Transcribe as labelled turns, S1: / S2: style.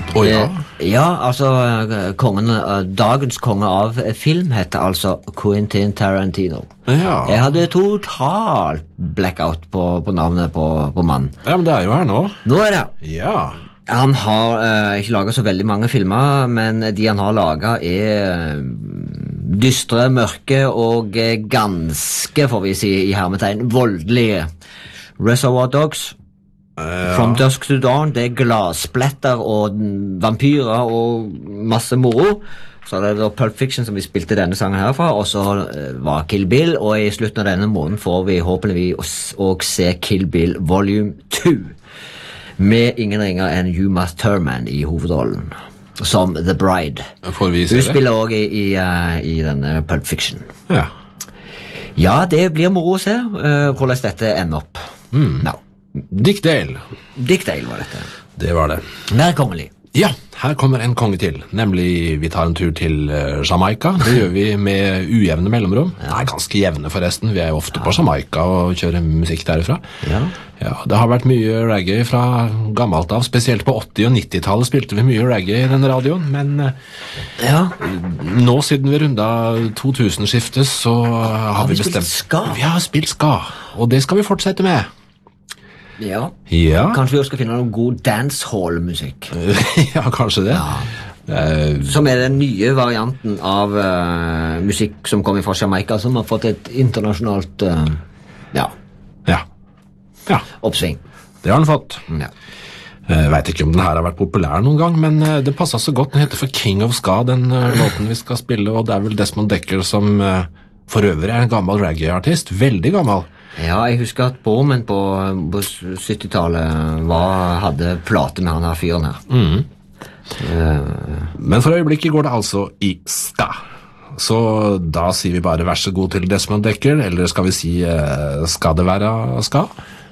S1: Ja.
S2: Ja, altså dagens konge av film heter altså Quentin Tarantino.
S1: Ja.
S2: Jeg hadde total blackout på navnet på mannen.
S1: Ja, men det er jo her nå.
S2: Nå er det.
S1: Ja.
S2: Han har ikke laget så veldig mange filmer, men de han har laget dystre, mørke og ganske, får vi si i hermetegn, voldelige. Reservoir Dogs, From Dusk to Dawn, det glassplatter og vampyrer og masse moro. Så det da Pulp Fiction som vi spilte denne sangen herfra, og så var Kill Bill, og i slutten av denne måneden får vi håpeligvis også se Kill Bill Volume 2. Med ingen ringer enn Uma Thurman i hovedrollen som The Bride.
S1: Får vi se
S2: Hun
S1: det?
S2: spiller også i denne Pulp Fiction.
S1: Ja.
S2: Ja, det blir moro å se hvordan dette ender opp. No.
S1: Dick Dale.
S2: Dick Dale var dette.
S1: Det var det.
S2: Mer kongelig.
S1: Ja, her kommer en konge til. Nemlig, vi tar en tur til Jamaica. Det gjør vi med ujevne mellomrom. Nei, ganske jevne forresten. Vi er jo ofte på Jamaica og kjører musikk derifra.
S2: Ja.
S1: Ja, det har vært mye reggae fra gammelt av. Spesielt på 80- og 90-tallet spilte vi mye reggae i denne radioen. Men
S2: Ja.
S1: nå siden vi runda 2000-skiftet, så har vi
S2: vi spilt
S1: bestemt...
S2: ska?
S1: Vi har spilt ska, og det skal vi fortsette med.
S2: Ja.
S1: Ja,
S2: Kanskje vi også skal finne noe god dancehall-musikk.
S1: ja kanskje det.
S2: Som er den nye varianten av musikk som kommer fra Jamaica, som har fått et internasjonalt
S1: Ja. Ja,
S2: oppsving.
S1: det har den fått.
S2: Ja.
S1: Jeg vet ikke om den her har vært populær noen gang, men den passet så godt. Den heter for King of Ska, den låten vi skal spille, og det er vel Desmond Dekker som for øvrig er en gammel reggae-artist. Veldig gammel.
S2: Ja, jeg husker at broren på 70-tallet hadde plate med han her fyren her.
S1: Men for øyeblikket går det altså i ska. Så da sier vi bare vær så god til Desmond Dekker, eller skal vi si skal det være ska?